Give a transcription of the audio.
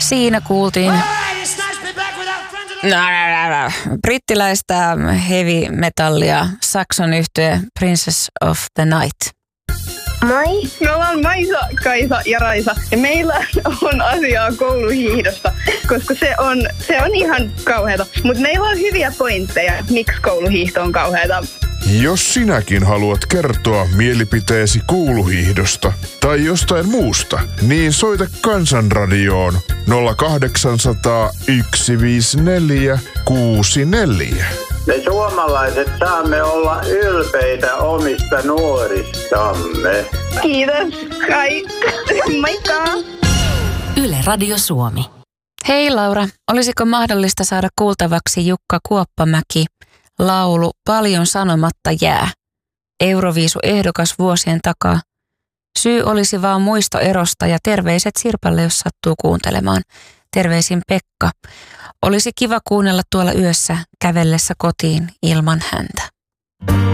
Siinä kuultiin brittiläistä heavy metallia, Saxon yhtye Princess of the Night. Moi. Me ollaan Maisa, Kaisa ja Raisa ja meillä on asiaa kouluhiihdosta, koska se on ihan kauheata. Mutta meillä on hyviä pointteja, miksi kouluhiihto on kauheata. Jos sinäkin haluat kertoa mielipiteesi kouluhiihdosta tai jostain muusta, niin soita Kansanradioon 0800 154 64. Me suomalaiset saamme olla ylpeitä omista nuoristamme. Kiitos. Kai. Moikka. Yle Radio Suomi. Hei Laura, olisiko mahdollista saada kuultavaksi Jukka Kuoppamäki laulu Paljon sanomatta jää? Euroviisu-ehdokas vuosien takaa. Syy olisi vaan muisto erosta ja terveiset Sirpalle, jos sattuu kuuntelemaan. Terveisin Pekka. Olisi kiva kuunnella tuolla yössä kävellessä kotiin ilman häntä.